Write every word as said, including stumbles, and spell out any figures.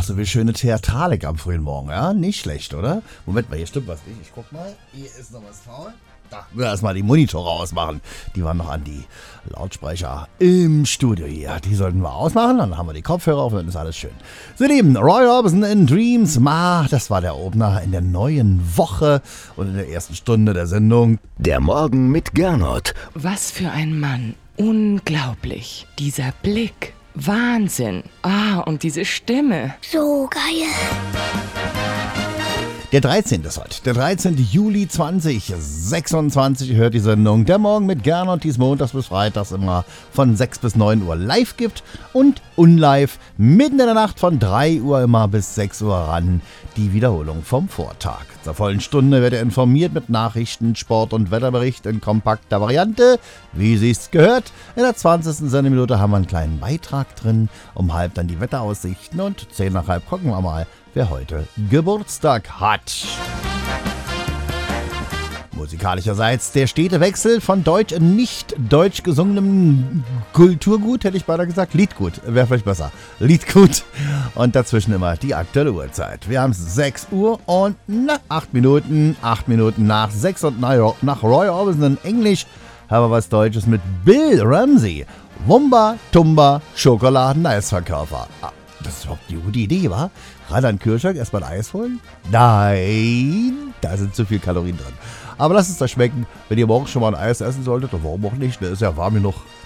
so wie schöne Theatralik am frühen Morgen, ja? Nicht schlecht, oder? Moment mal, hier stimmt was nicht. Ich guck mal. Hier ist noch was faul. Da, wir erstmal die Monitore ausmachen. Die waren noch an die Lautsprecher im Studio hier. Die sollten wir ausmachen, dann haben wir die Kopfhörer auf und dann ist alles schön. So, Lieben, Roy Orbison in Dreams. Ma, das war der Opener in der neuen Woche und in der ersten Stunde der Sendung. Der Morgen mit Gernot. Was für ein Mann. Unglaublich. Dieser Blick. Wahnsinn. Ah, und diese Stimme. So geil. Der dreizehnte ist heute. Der dreizehnte Juli zweitausendsechsundzwanzig hört die Sendung Der Morgen mit Gernot, die es montags bis freitags immer von sechs bis neun Uhr live gibt und unlive mitten in der Nacht von drei Uhr immer bis sechs Uhr ran. Die Wiederholung vom Vortag. Zur vollen Stunde wird er informiert mit Nachrichten, Sport und Wetterbericht in kompakter Variante, wie sich's gehört. In der zwanzigsten Sendeminute haben wir einen kleinen Beitrag drin, um halb dann die Wetteraussichten und zehn nach halb gucken wir mal, wer heute Geburtstag hat. Musikalischerseits der stete Wechsel von deutsch und nicht deutsch gesungenem Kulturgut, hätte ich beinahe gesagt, Liedgut, wäre vielleicht besser, Liedgut und dazwischen immer die aktuelle Uhrzeit. Wir haben sechs Uhr und na, acht Minuten, acht Minuten nach sechs und nach Roy Orbison in Englisch haben wir was Deutsches mit Bill Ramsey. Wumba, Tumba, Schokoladen-Eisverkäufer. Ah, das ist überhaupt eine gute Idee, wa? Ran an den Kühlschrank, erstmal ein Eis holen? Nein, da sind zu viel Kalorien drin. Aber lasst es euch schmecken. Wenn ihr morgen schon mal ein Eis essen solltet, warum auch nicht, ne? Ist ja warm genug.